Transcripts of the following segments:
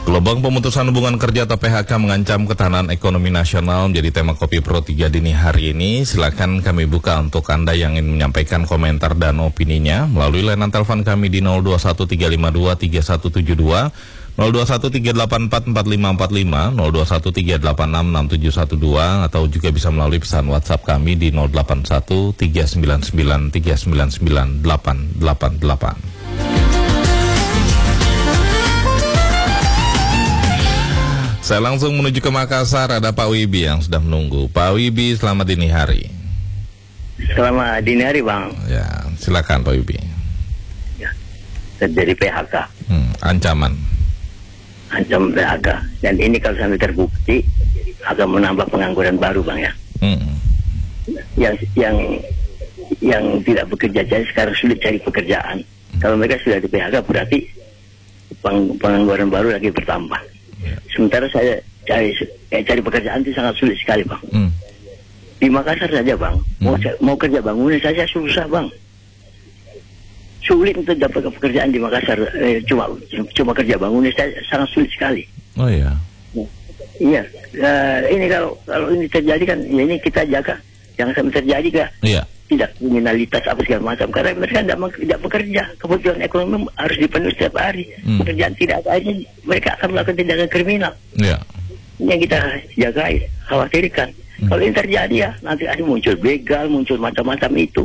Gelombang pemutusan hubungan kerja atau PHK mengancam ketahanan ekonomi nasional menjadi tema Kopi Pro 3 dini hari ini. Silakan kami buka untuk Anda yang ingin menyampaikan komentar dan opininya melalui layanan telepon kami di 0213523172, 0213844545, 0213866712, atau juga bisa melalui pesan WhatsApp kami di 081399399888. Saya langsung menuju ke Makassar, ada Pak Wibi yang sudah menunggu. Pak Wibi, selamat dini hari. Selamat dini hari, Bang. Ya, silakan Pak Wibi. Ya, terjadi PHK. Ancaman PHK. Dan ini kalau sampai terbukti akan menambah pengangguran baru, Bang, ya. Yang tidak bekerja jadi sekarang sulit cari pekerjaan. Kalau mereka sudah di PHK berarti pengangguran baru lagi bertambah. Sementara saya cari pekerjaan itu sangat sulit sekali, Bang. Di Makassar saja, Bang. Mau kerja bangunan saja susah, Bang. Sulit untuk dapat pekerjaan di Makassar. Cuma kerja bangunan saja sangat sulit sekali. Oh iya. Iya. Ini kalau ini terjadi kan, ya ini kita jaga jangan sampai terjadi kan. Iya. Tidak kriminalitas apa segala macam, karena mereka tidak bekerja, kebutuhan ekonomi harus dipenuhi setiap hari. Pekerjaan tidak ada, akhirnya mereka akan melakukan tindakan kriminal. Iya. Ini yang kita jaga, khawatirkan. Kalau ini terjadi ya nanti ada muncul begal, muncul macam-macam itu.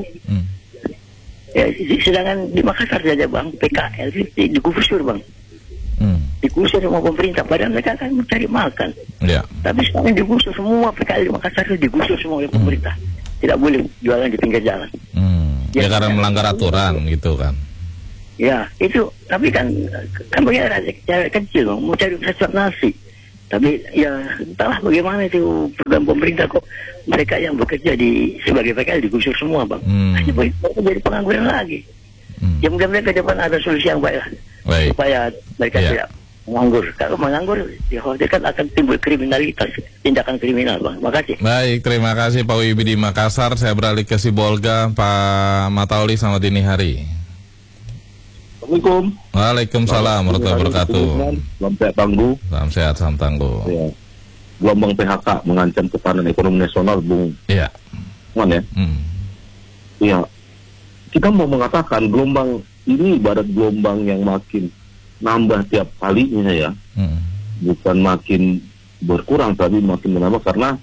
Ya, sedangkan di Makassar saja, Bang, PKL digusur, Bang. Digusur sama pemerintah, padahal mereka akan mencari makan. Iya. Tapi sekarang digusur semua PKL di Makassar itu digusur semua oleh pemerintah. Tidak boleh jualan di pinggir jalan. Ya karena melanggar aturan gitu kan. Ya itu, tapi kan bagi rakyat kecil, mau cari sesuap nasi. Tapi ya entahlah bagaimana itu program pemerintah kok mereka yang bekerja sebagai PKL digusur semua, Bang. Hanya jadi pengangguran lagi. Ya mudah-mudahan ke depan ada solusi yang baik lah. Supaya mereka tidak menganggur. Kalau menganggur, dikhawatirkan akan timbul kriminalitas, tindakan kriminal, Bang. Makasih. Baik, terima kasih Pak Wibi di Makassar. Saya beralih ke Sibolga, Pak Matauli, selamat dini hari. Assalamualaikum. Waalaikumsalam warahmatullahi wabarakatuh. Salam sehat tangguh. Salam sehat, salam tangguh. Ya. Gelombang PHK mengancam ketahanan ekonomi nasional, Bung. Iya. Ya. Iya. Kita mau mengatakan gelombang ini ibarat gelombang yang makin nambah tiap kalinya ya, bukan makin berkurang tapi makin menambah karena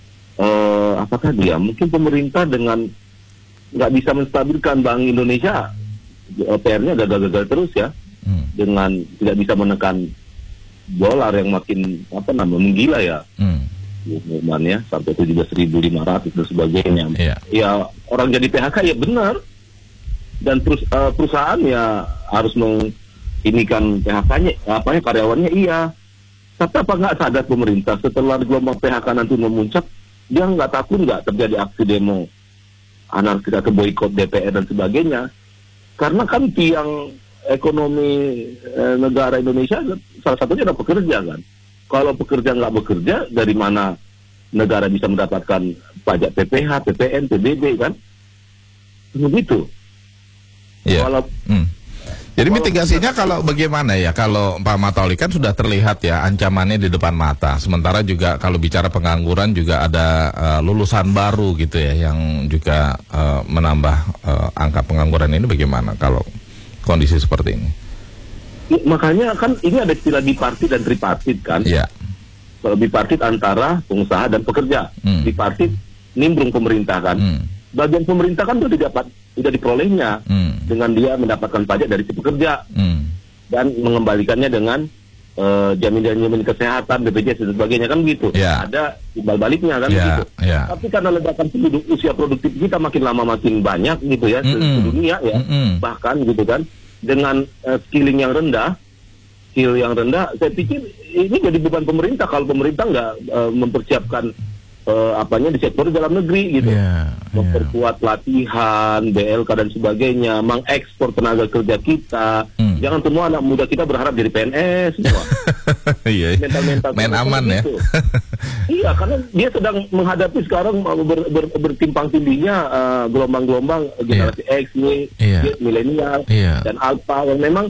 apakah dia mungkin pemerintah dengan nggak bisa menstabilkan Bank Indonesia, PR-nya gagal-gagal terus ya, dengan tidak bisa menekan dolar yang makin menggila ya, ya sampai 17.500 dan sebagainya. Ya orang jadi PHK ya benar, dan terus perusahaan ya harus ini kan PHK-nya, karyawannya iya. Tapi apa nggak sadar pemerintah setelah gelombang PHK nanti memuncak, dia nggak takut nggak terjadi aksi demo anarkis atau boikot DPR dan sebagainya? Karena kan tiang ekonomi negara Indonesia salah satunya adalah pekerja kan. Kalau pekerja nggak bekerja, dari mana negara bisa mendapatkan pajak PPH, PPN, PBB kan? Begitu. Iya. Jadi mitigasinya kalau bagaimana ya? Kalau Pak Matauli kan sudah terlihat ya ancamannya di depan mata. Sementara juga kalau bicara pengangguran juga ada lulusan baru gitu ya yang juga menambah angka pengangguran ini. Bagaimana kalau kondisi seperti ini? Makanya kan ini ada istilah bipartit dan tripartit kan? Iya. Kalau bipartit antara pengusaha dan pekerja, tripartit nimbrung pemerintah kan? Bagian pemerintah kan tidak diperolehnya dengan dia mendapatkan pajak dari si pekerja dan mengembalikannya dengan jaminan kesehatan, BPJS dan sebagainya kan gitu. Ada timbal baliknya kan gitu. Tapi karena ledakan penduduk, usia produktif kita makin lama makin banyak gitu ya, sedunia ya, bahkan gitu kan, dengan skill yang rendah, saya pikir ini jadi beban pemerintah kalau pemerintah nggak mempersiapkan di sektor dalam negeri gitu, memperkuat latihan, BLK dan sebagainya, mengekspor tenaga kerja kita. Jangan semua anak muda kita berharap jadi PNS semua. Mental main aman gitu. Iya, karena dia sedang menghadapi sekarang bertimpang tindihnya gelombang-gelombang generasi X, milenial dan Alpha yang memang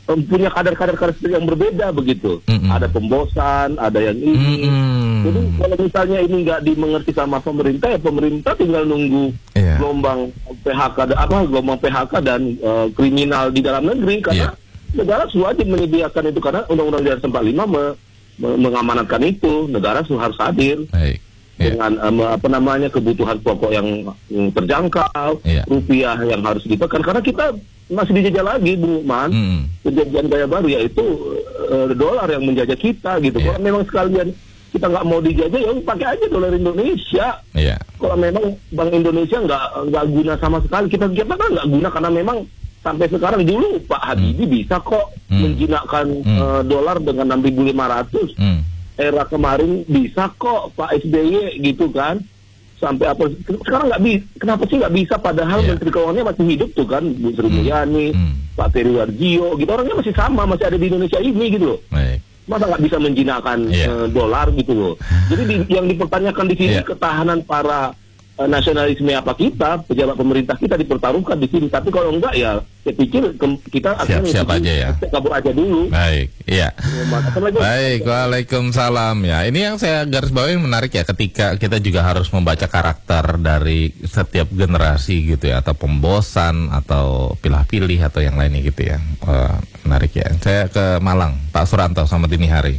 punya kadar-kadar karakter yang berbeda begitu. Ada pembosan, ada yang ini. Jadi kalau misalnya ini nggak dimengerti sama pemerintah, ya pemerintah tinggal nunggu gelombang PHK dan kriminal di dalam negeri, karena negara wajib menyediakan itu, karena Undang-Undang Dasar 45 mengamanatkan itu. Negara harus hadir dengan kebutuhan pokok yang terjangkau, rupiah yang harus ditekan, karena kita masih dijajah lagi, Bu Man. Kejadian gaya baru yaitu dolar yang menjajah kita gitu. Kalau memang sekalian kita nggak mau dijajah, ya pakai aja dolar Indonesia. Kalau memang Bank Indonesia nggak guna sama sekali, kita kan nggak guna, karena memang sampai sekarang. Dulu Pak Habibie bisa kok menjinakkan dolar dengan 6.500. Era kemarin bisa kok Pak SBY gitu kan. Sampai apa sekarang nggak bisa? Kenapa sih nggak bisa? Padahal Menteri Keuangannya masih hidup tuh kan, Bu Sri Mulyani, Pak Peri Warjio, gitu, orangnya masih sama, masih ada di Indonesia ini gitu loh. Masa nggak bisa menjinakkan dolar gitu loh. Jadi yang dipertanyakan di sini ketahanan para nasionalisme apa kita, pejabat pemerintah kita dipertaruhkan di sini. Tapi kalau enggak, ya saya pikir kita akan siap aja ya. Kabur aja dulu. Baik, iya. Baik, waalaikumsalam ya. Ini yang saya garis bawahi menarik ya, ketika kita juga harus membaca karakter dari setiap generasi gitu ya, atau pembosan atau pilih-pilih atau yang lainnya gitu ya. Menarik ya. Saya ke Malang, Pak Suranto, selamat dini hari.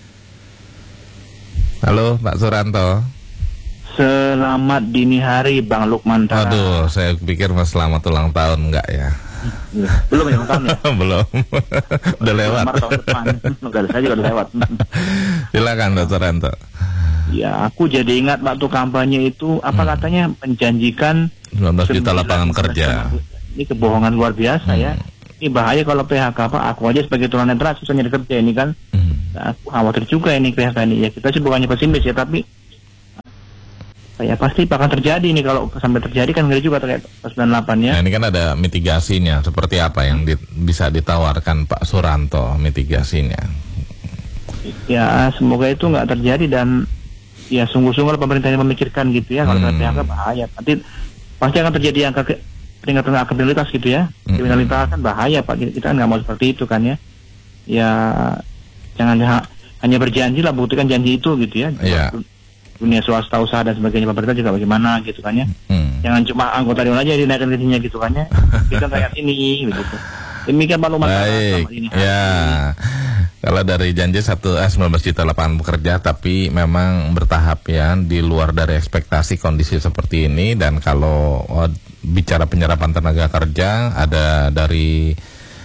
Halo, Pak Suranto. Selamat dini hari, Bang Lukman. Aduh, saya pikir Mas selamat ulang tahun, enggak ya? Belum ya ulang tahun ya? Belum. Udah lewat. Enggak, saya juga udah lewat. Silakan, Dr. Ranto. Ya, aku jadi ingat waktu kampanye itu katanya menjanjikan 19 juta lapangan kerja. Ini kebohongan luar biasa ya. Ini bahaya kalau PHK, Pak. Aku aja sebagai tunanetra susah nyari kerja ini kan. Nah, aku khawatir juga ini PHK ini. Ya, kita sih bukannya pesimis ya, tapi ya pasti akan terjadi nih. Kalau sampai terjadi kan ngeri juga terkait 98 ya. Nah, ini kan ada mitigasinya. Seperti apa yang bisa ditawarkan Pak Suranto mitigasinya? Ya semoga itu nggak terjadi, dan ya sungguh-sungguh pemerintahnya memikirkan gitu ya. Kalau PHK bahaya. Nanti pasti akan terjadi angka peningkatan kriminalitas gitu ya. Kriminalitas kan bahaya, Pak. Kita nggak mau seperti itu kan ya. Ya jangan hanya berjanji lah, buktikan janji itu gitu ya. Dunia swasta, usaha dan sebagainya, pemerintah juga bagaimana gitu kan ya. Jangan cuma anggota dewan aja dinaikkan gajinya gitu kan ya. Kita rakyat ini gitu. Demikian Pak Luman. Baik, ya. Kalau dari janji 19 juta lapangan pekerja, tapi memang bertahap ya, di luar dari ekspektasi kondisi seperti ini. Dan kalau bicara penyerapan tenaga kerja, ada dari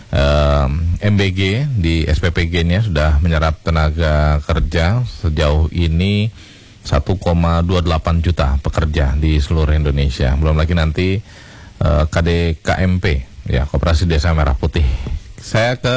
MBG di SPPG-nya sudah menyerap tenaga kerja sejauh ini 1,28 juta pekerja di seluruh Indonesia. Belum lagi nanti KDKMP, ya, Koperasi Desa Merah Putih. Saya ke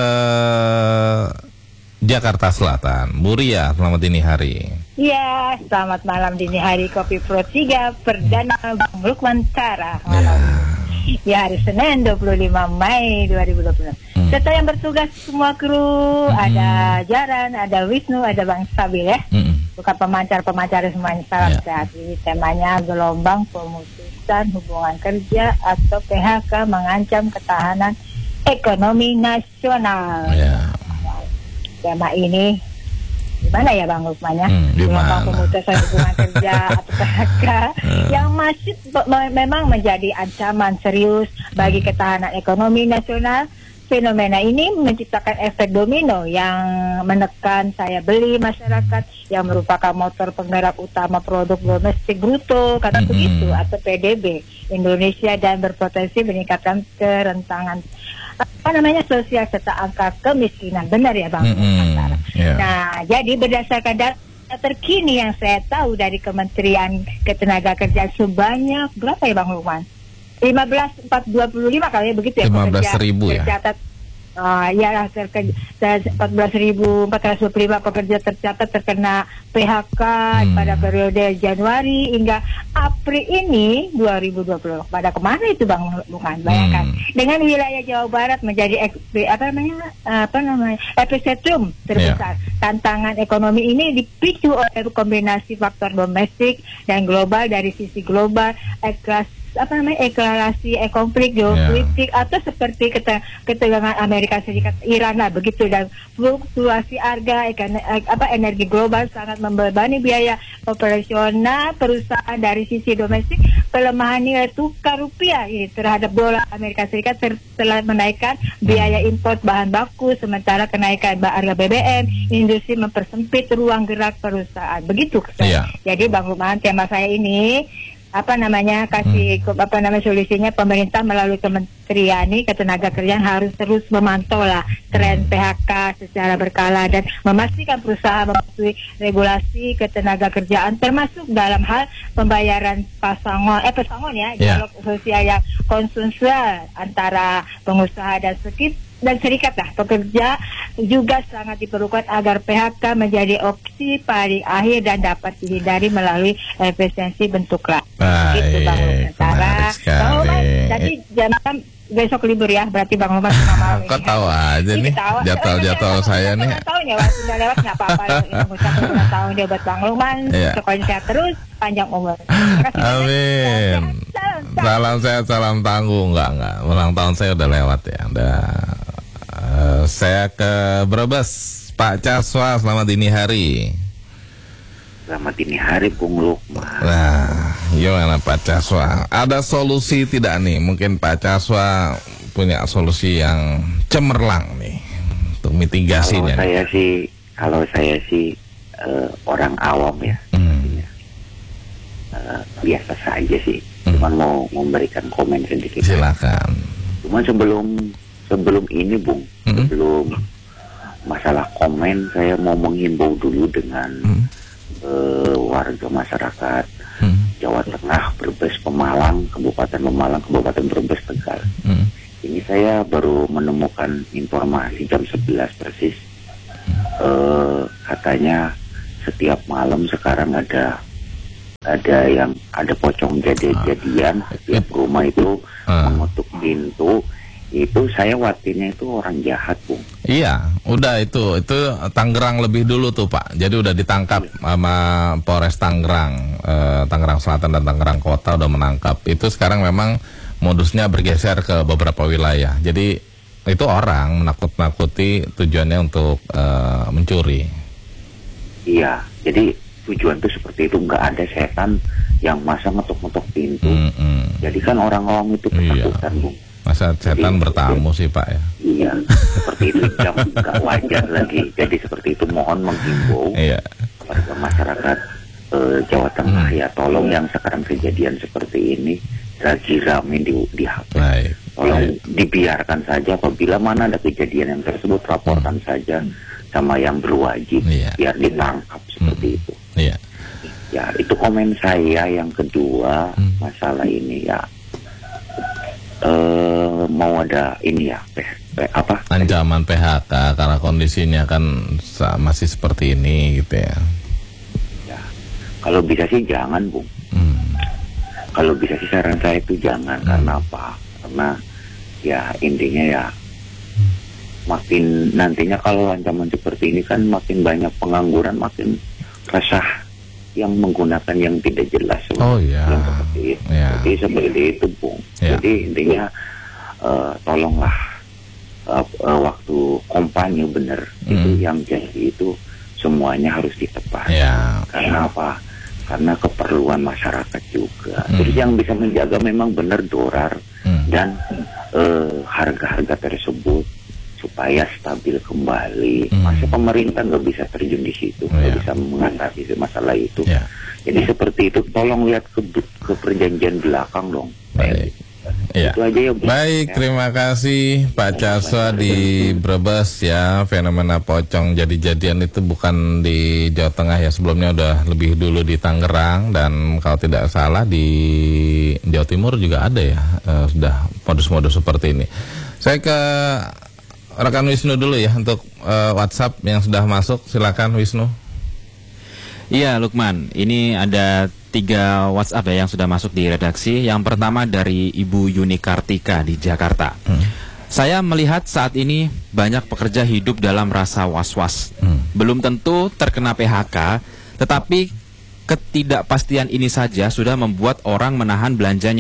Jakarta Selatan. Bu Ria, selamat dini hari. Ya, selamat malam dini hari. Kopi Pro 3 Perdana Bang Lukman Tara. Ya, hari Senin 25 Mei 2020. Serta yang bertugas semua kru, ada Jaran, ada Wisnu, ada Bang Stabil ya. Bukan pemancar semuanya, salam sehat. Ini temanya gelombang pemutusan hubungan kerja atau PHK mengancam ketahanan ekonomi nasional. Tema ini gimana ya Bang Lukman ya? Gelombang pemutusan hubungan kerja atau PHK yang masih memang menjadi ancaman serius bagi ketahanan ekonomi nasional. Fenomena ini menciptakan efek domino yang menekan daya beli masyarakat yang merupakan motor penggerak utama produk domestik bruto, kata begitu, atau PDB Indonesia, dan berpotensi meningkatkan kerentanan sosial serta angka kemiskinan. Benar ya Bang? Nah, jadi berdasarkan data terkini yang saya tahu dari Kementerian Ketenagakerjaan, sebanyak berapa ya Bang Lukman? 15.425 kali ya, begitu ya, 15.000 ya. Tercatat 14.425 pekerja tercatat terkena PHK pada periode Januari hingga April ini 2020. Pada kemana itu Bang Lukman? Bayangkan dengan wilayah Jawa Barat menjadi epicentrum terbesar. Tantangan ekonomi ini dipicu oleh kombinasi faktor domestik dan global. Dari sisi global, deklarasi konflik geopolitik atau seperti ketegangan Amerika Serikat Iran lah begitu, dan fluktuasi harga energi global sangat membebani biaya operasional perusahaan. Dari sisi domestik, pelemahan nilai tukar rupiah terhadap dolar Amerika Serikat telah menaikkan biaya impor bahan baku, sementara kenaikan harga BBM industri mempersempit ruang gerak perusahaan. Begitu. Jadi Bang Lukman, tema saya ini solusinya pemerintah melalui Kementerian Ketenagakerjaan harus terus memantau lah tren PHK secara berkala dan memastikan perusahaan mematuhi regulasi ketenagakerjaan, termasuk dalam hal pembayaran pesangon dialog sosial yang konsensual antara pengusaha dan serikat lah pekerja juga sangat diperlukan agar PHK menjadi opsi paling akhir dan dapat dihindari melalui efisiensi bentuk lah. Gitu Bang Lukman. Jadi jangan besok libur ya, berarti Bang Lukman sama kok tahu aja nih jadwal saya nih. Tahun ya, waktu udah lewat nggak apa-apa. Mengucapkan ulang tahun dia buat Bang Lukman. Pokoknya sehat terus, panjang umur. Amin. Salam sehat, salam tangguh. Enggak. Ulang tahun saya udah lewat ya. Saya ke Brebes, Pak Caswa, selamat dini hari. Selamat dini hari, Bung Lukman. Nah, gimana Pak Caswa? Ada solusi tidak nih? Mungkin Pak Caswa punya solusi yang cemerlang nih untuk mitigasinya. Kalau saya sih orang awam ya. Biasa saja sih. Cuman mau memberikan komen sedikit. Silakan. Cuma sebelum ini Bung, sebelum masalah komen, saya mau menghimbau dulu dengan warga masyarakat Jawa Tengah, Brebes, Pemalang, Kabupaten Pemalang, Kabupaten Brebes, Tegal. Ini saya baru menemukan informasi jam 11 persis. Katanya setiap malam sekarang ada pocong jadian setiap rumah itu mengetuk pintu. Itu saya khawatirnya itu orang jahat, Bung. Iya, udah itu Tangerang lebih dulu tuh Pak. Jadi udah ditangkap sama Polres Tangerang, Tangerang Selatan dan Tangerang Kota udah menangkap. Itu sekarang memang modusnya bergeser ke beberapa wilayah. Jadi itu orang menakut-nakuti tujuannya untuk mencuri. Iya, jadi tujuan itu seperti itu, nggak ada setan yang masa ngetuk-ngetuk pintu. Jadi kan orang-orang itu ketakutan, Bung. Masa setan bertamu sih Pak ya? Iya, seperti itu jam nggak wajar lagi. Jadi seperti itu mohon menghimbau kepada masyarakat Jawa Tengah ya, tolong yang sekarang kejadian seperti ini lagi rame di HP. Tolong dibiarkan saja, apabila mana ada kejadian yang tersebut laporkan saja sama yang berwajib biar ditangkap seperti itu. Ya, itu komen saya. Yang kedua, masalah ini ya. Mau ada ini ya ancaman PHK karena kondisinya kan masih seperti ini gitu ya. Ya, kalau bisa sih jangan, Bung. Kalau bisa sih saran saya itu jangan. Karena apa? Karena ya intinya ya makin nantinya kalau ancaman seperti ini kan makin banyak pengangguran, makin resah yang menggunakan yang tidak jelas. Yang seperti itu. Jadi seperti itu, Bung. Jadi intinya tolonglah waktu kampanye bener itu yang jadi itu semuanya harus ditepat. Karena apa? Karena keperluan masyarakat juga. Terus yang bisa menjaga memang benar dolar dan harga-harga tersebut supaya stabil kembali. Masa pemerintah nggak bisa terjun di situ, nggak bisa mengatasi masalah itu. Jadi seperti itu, tolong lihat ke perjanjian belakang dong. Itu aja ya, Bu. Baik, terima kasih Pak Caswa di Brebes ya. Fenomena pocong jadi-jadian itu bukan di Jawa Tengah ya, sebelumnya udah lebih dulu di Tangerang, dan kalau tidak salah di Jawa Timur juga ada ya, sudah modus-modus seperti ini. Saya ke rekan Wisnu dulu ya untuk WhatsApp yang sudah masuk. Silakan Wisnu. Iya Lukman, ini ada 3 WhatsApp ya yang sudah masuk di redaksi. Yang pertama dari Ibu Yuni Kartika di Jakarta. Saya melihat saat ini banyak pekerja hidup dalam rasa was-was. Belum tentu terkena PHK, tetapi ketidakpastian ini saja sudah membuat orang menahan belanjanya.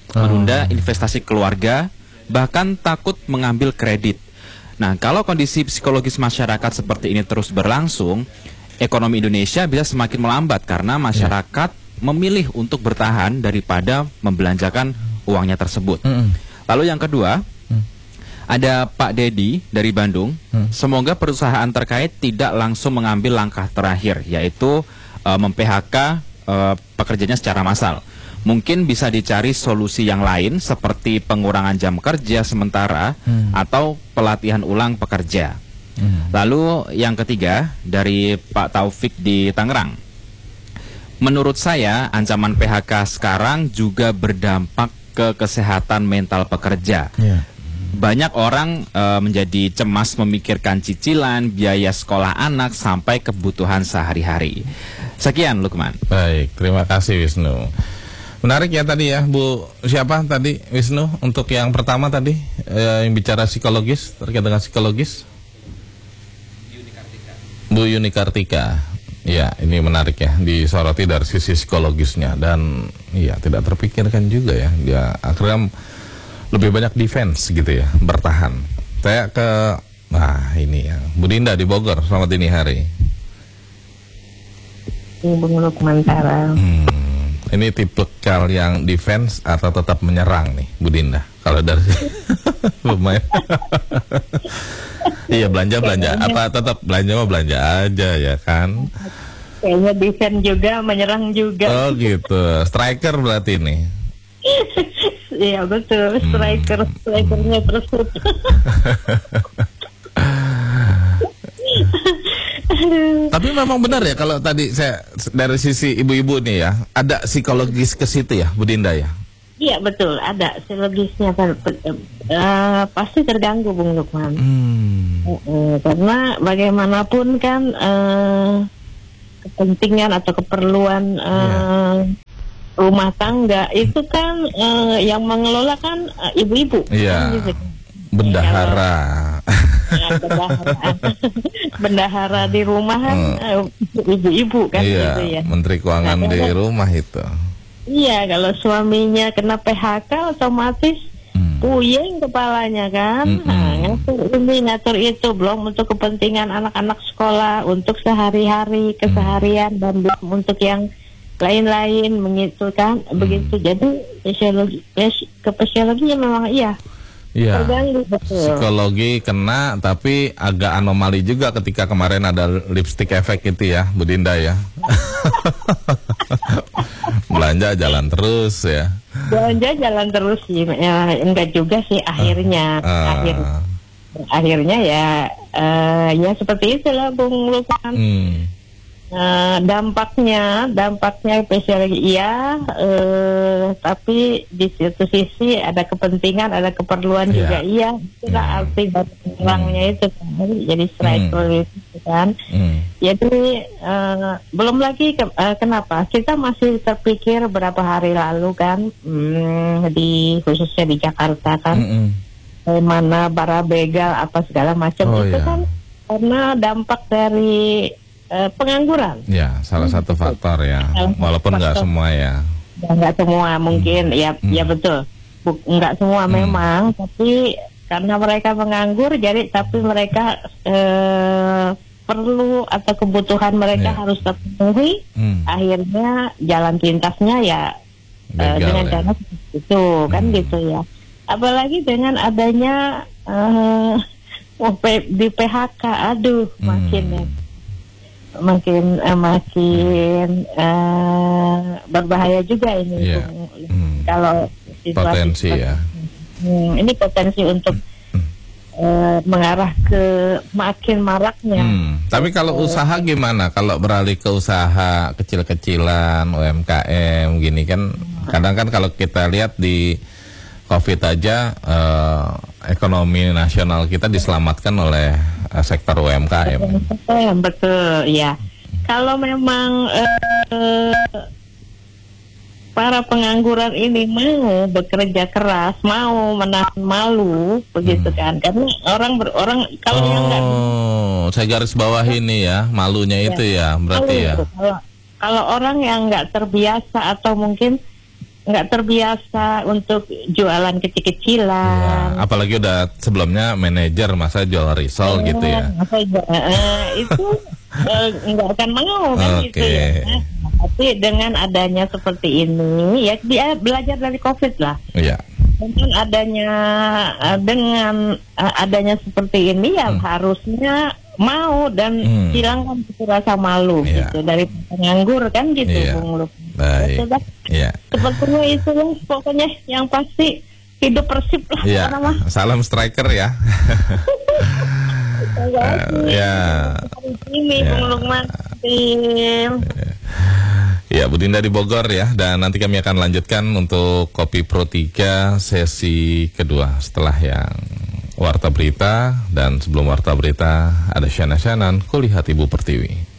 menunda investasi keluarga, bahkan takut mengambil kredit. Nah, kalau kondisi psikologis masyarakat seperti ini terus berlangsung, ekonomi Indonesia bisa semakin melambat karena masyarakat memilih untuk bertahan daripada membelanjakan uangnya tersebut. Lalu yang kedua, ada Pak Dedi dari Bandung. Semoga perusahaan terkait tidak langsung mengambil langkah terakhir, yaitu mem-PHK pekerjanya secara massal. Mungkin bisa dicari solusi yang lain seperti pengurangan jam kerja sementara atau pelatihan ulang pekerja. Lalu yang ketiga dari Pak Taufik di Tangerang. Menurut saya ancaman PHK sekarang juga berdampak ke kesehatan mental pekerja. Banyak orang menjadi cemas memikirkan cicilan, biaya sekolah anak sampai kebutuhan sehari-hari. Sekian Lukman. Baik, terima kasih Wisnu. Menarik ya tadi ya, Bu siapa tadi Wisnu untuk yang pertama tadi yang bicara psikologis, terkait dengan psikologis. Bu Yuni Kartika. Ya, ini menarik ya, disoroti dari sisi psikologisnya dan ya tidak terpikirkan juga ya, dia akhirnya lebih banyak defense gitu ya, bertahan. Saya ke ini ya, Bu Dinda di Bogor, selamat dini hari. Bung Lukman Tara. Ini tipe yang defense atau tetap menyerang nih, Bu Dinda? Kalau dari lumayan. Iya, belanja apa tetap belanja aja ya kan? Kayaknya defense juga, menyerang juga. Oh gitu, striker berarti ini. Iya betul, strikernya tersebut. Tapi memang benar ya kalau tadi saya dari sisi ibu-ibu nih ya, ada psikologis ke situ ya, Bu Dinda ya? Iya betul, ada psikologisnya kan, pasti terganggu Bung Lukman. Karena bagaimanapun kan kepentingan atau keperluan rumah tangga itu kan yang mengelola kan ibu-ibu. Iya. Kan, gitu. Bendahara. Bendahara di rumah kan ibu-ibu kan gitu ya. Menteri Keuangan di rumah itu. Iya, kalau suaminya kena PHK otomatis puyeng kepalanya kan. Ngatur ini, ngatur itu, belum untuk kepentingan anak-anak sekolah, untuk sehari-hari keseharian dan belum untuk yang lain-lain begitu kan. Begitu. Jadi psikologinya memang iya. Iya, psikologi kena, tapi agak anomali juga ketika kemarin ada lipstick efek itu ya, Bu Dinda ya. Belanja jalan terus ya. Belanja jalan terus sih, ya, enggak juga sih akhirnya. Akhirnya ya seperti itulah Bung Lukman. Dampaknya psikologi iya, tapi di satu sisi ada kepentingan, ada keperluan juga iya. Itulah arti dari orangnya itu kan. Jadi striker itu kan. Jadi belum lagi kenapa kita masih terpikir beberapa hari lalu kan, khususnya di Jakarta kan, mana bara begal apa segala macam itu kan karena dampak dari pengangguran. Ya, salah satu faktor ya. Walaupun nggak semua ya. Nggak semua mungkin, ya betul. Nggak semua memang, tapi karena mereka menganggur, jadi tapi mereka perlu atau kebutuhan mereka harus terpenuhi. Akhirnya jalan pintasnya ya dengan cara itu kan gitu ya. Apalagi dengan adanya di PHK, aduh makin berbahaya juga ini kalau potensi ya. Ini potensi untuk mengarah ke makin maraknya. Tapi kalau usaha gimana? Kalau beralih ke usaha kecil-kecilan, UMKM gini kan, kadang kan kalau kita lihat di COVID aja ekonomi nasional kita diselamatkan oleh sektor UMKM. Betul, ya. Kalau memang para pengangguran ini mau bekerja keras, mau menahan malu, begitu kan? Karena orang kalau yang nggak, saya garis bawah ini ya, malunya itu ya, berarti ya. Kalau orang yang nggak terbiasa atau mungkin nggak terbiasa untuk jualan kecil-kecilan. Ya, apalagi udah sebelumnya manajer, masa jual risol gitu ya. Itu nggak akan mau kan gitu ya. Tapi dengan adanya seperti ini, ya dia belajar dari COVID lah. Iya. Dengan adanya seperti ini ya harusnya mau dan hilangkan rasa malu gitu dari penganggur kan gitu, Bung Luk. Baik. Sepertinya itu lah pokoknya yang pasti hidup Persib lah. Salam striker ya. Ini Bung Lukman. Ya, Bu Dinda di Bogor ya. Dan nanti kami akan lanjutkan untuk Kopi Pro 3 sesi kedua setelah yang Warta Berita. Dan sebelum Warta Berita ada Syana Syanan, Kulihat Ibu Pertiwi.